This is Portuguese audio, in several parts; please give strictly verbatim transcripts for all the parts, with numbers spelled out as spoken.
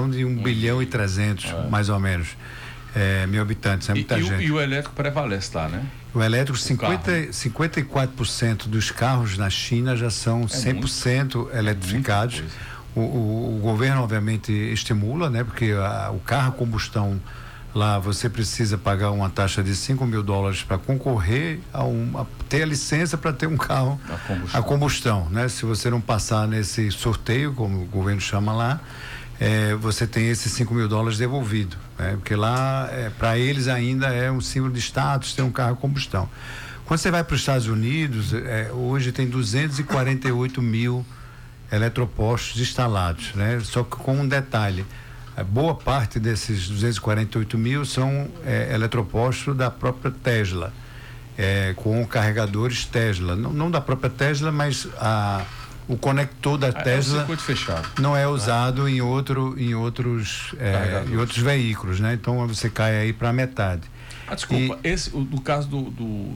população de um, um bilhão e trezentos, é. mais ou menos, é, mil habitantes, é muita e, gente. E o elétrico prevalece lá, né? O elétrico, cinquenta, cinquenta e quatro por cento dos carros na China já são é cem por cento muito, eletrificados. O, o, o governo, obviamente, estimula, né? Porque a, o carro a combustão lá, você precisa pagar uma taxa de cinco mil dólares para concorrer a, um, a ter a licença para ter um carro a combustão. a combustão, né? Se você não passar nesse sorteio, como o governo chama lá, é, você tem esses cinco mil dólares devolvido, né? Porque lá, é, para eles ainda é um símbolo de status ter um carro a combustão. Quando você vai para os Estados Unidos, é, hoje tem duzentos e quarenta e oito mil eletropostos instalados, né? Só que com um detalhe: a boa parte desses duzentos e quarenta e oito mil são é, eletropostos da própria Tesla, é, com carregadores Tesla, não, não da própria Tesla, mas a, o conector da é, Tesla é um circuito fechado, não é usado é. em outro, em outros, é, em outros veículos, né? Então você cai aí para metade. Ah, desculpa, e, esse, o, no caso do, do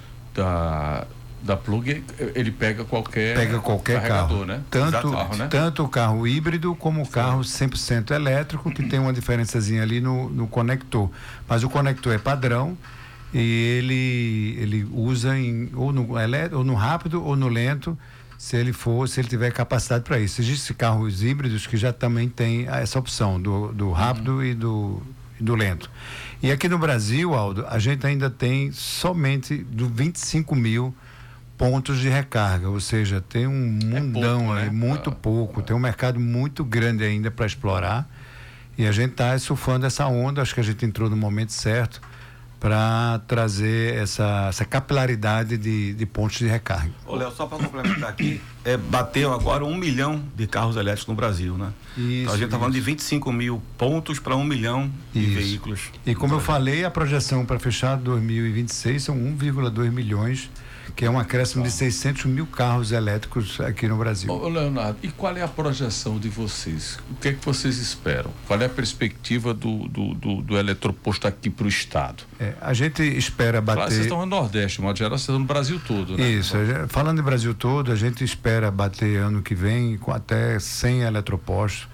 da da Plug, ele pega qualquer pega qualquer carro, né? Tanto, carro, né? Tanto o carro híbrido como o carro cem por cento elétrico, que tem uma diferençazinha ali no, no conector. Mas o conector é padrão e ele, ele usa em, ou, no, ou no rápido ou no lento, se ele for, se ele tiver capacidade para isso. Existem carros híbridos que já também tem essa opção do, do rápido uhum. e do, e do lento. E aqui no Brasil, Aldo, a gente ainda tem somente do vinte e cinco mil pontos de recarga, ou seja, tem um mundão é pouco, aí, né? muito ah, pouco, ah. tem um mercado muito grande ainda para explorar, e a gente está surfando essa onda. Acho que a gente entrou no momento certo para trazer essa, essa capilaridade de, de pontos de recarga. Ô, Léo, só para complementar aqui, é, bateu agora um milhão de carros elétricos no Brasil, né? Isso, então a gente está falando de vinte e cinco mil pontos para um milhão de isso. veículos. E como eu falei, a projeção para fechar dois mil e vinte e seis são um vírgula dois milhões, que é um acréscimo de seiscentos mil carros elétricos aqui no Brasil. Ô, Leonardo, e qual é a projeção de vocês? O que é que vocês esperam? Qual é a perspectiva do, do, do, do eletroposto aqui para o estado? É, a gente espera bater... Claro, vocês estão no Nordeste, de modo geral, vocês estão no Brasil todo, né? Isso, falando em Brasil todo, a gente espera bater ano que vem com até cem eletropostos.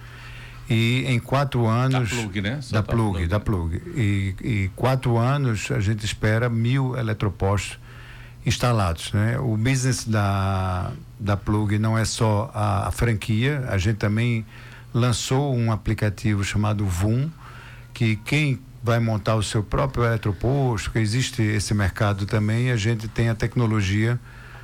E em quatro anos... Da Plug, né? Da Plug, plug, da Plug. E, e quatro anos a gente espera mil eletropostos instalados, né? O business da, da Plug não é só a, a franquia, a gente também lançou um aplicativo chamado Voom, que quem vai montar o seu próprio eletroposto, que existe esse mercado também, a gente tem a tecnologia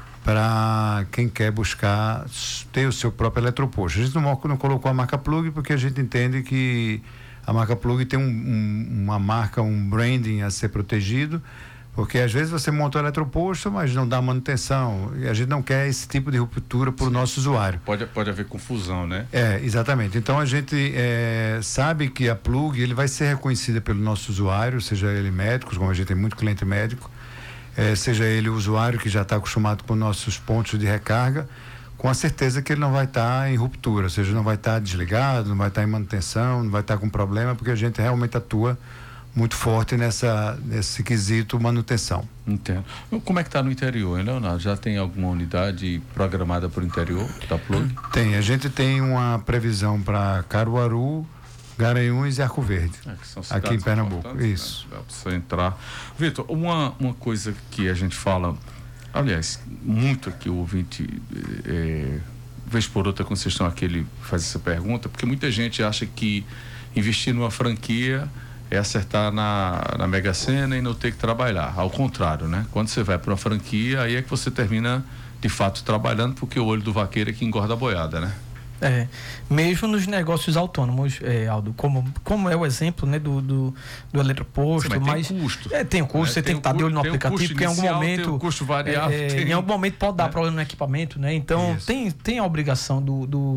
para quem quer buscar ter o seu próprio eletroposto. A gente não, não colocou a marca Plug porque a gente entende que a marca Plug tem um, um, uma marca, um branding a ser protegido, porque às vezes você monta o eletroposto, mas não dá manutenção, e a gente não quer esse tipo de ruptura para o nosso usuário. Pode, pode haver confusão, né? É, exatamente. Então a gente é, sabe que a Plug ele vai ser reconhecida pelo nosso usuário, seja ele médico, como a gente tem muito cliente médico, é, seja ele o usuário que já está acostumado com nossos pontos de recarga, com a certeza que ele não vai estar tá em ruptura, ou seja, não vai estar tá desligado, não vai estar tá em manutenção, não vai estar tá com problema, porque a gente realmente atua muito forte nessa, nesse quesito manutenção. Entendo. Como é que está no interior, hein, Leonardo? Já tem alguma unidade programada para o interior da Plug? Tem, a gente tem uma previsão para Caruaru, Garanhuns e Arco Verde, é, aqui em Pernambuco. Isso. Né? Dá para você entrar. Vitor, uma, uma coisa que a gente fala, aliás, muito aqui o ouvinte, é, vez por outra, quando vocês estão aqui, ele faz essa pergunta, porque muita gente acha que investir numa franquia é acertar na, na Mega Sena e não ter que trabalhar. Ao contrário, né? Quando você vai para uma franquia, aí é que você termina de fato trabalhando, porque o olho do vaqueiro é que engorda a boiada, né? É, mesmo nos negócios autônomos, é, Aldo, como, como é o exemplo, né, do, do, do eletroposto, sim, mas tem custo. É, tem um custo, é, você tem, tem que estar de olho no aplicativo, porque em algum momento, tem um custo variável, é, tem, em algum momento pode dar é. problema no equipamento, né? Então tem, tem a obrigação do, do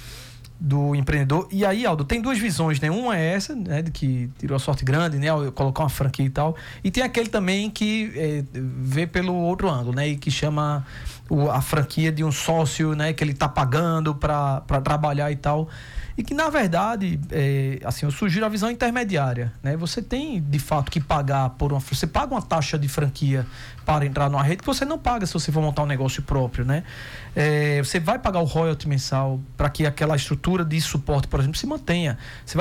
do empreendedor. E aí, Aldo, tem duas visões, né? Uma é essa, né, de que tirou a sorte grande, né, ao colocar uma franquia e tal. E tem aquele também que é, vê pelo outro ângulo, né, e que chama o, a franquia de um sócio, né, que ele tá pagando para trabalhar e tal. E que, na verdade, é, assim, eu sugiro a visão intermediária, né? Você tem, de fato, que pagar por uma... Você paga uma taxa de franquia para entrar numa rede que você não paga se você for montar um negócio próprio, né? É, você vai pagar o royalty mensal para que aquela estrutura de suporte, por exemplo, se mantenha. Você vai